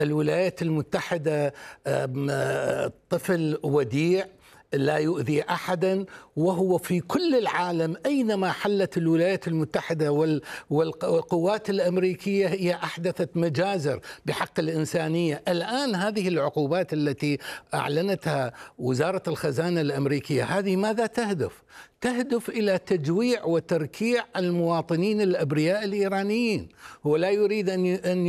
الولايات المتحدة طفل وديع لا يؤذي أحدا، وهو في كل العالم أينما حلت الولايات المتحدة والقوات الأمريكية هي أحدثت مجازر بحق الإنسانية. الآن هذه العقوبات التي أعلنتها وزارة الخزانة الأمريكية هذه ماذا تهدف؟ تهدف إلى تجويع وتركيع المواطنين الأبرياء الإيرانيين. هو لا يريد أن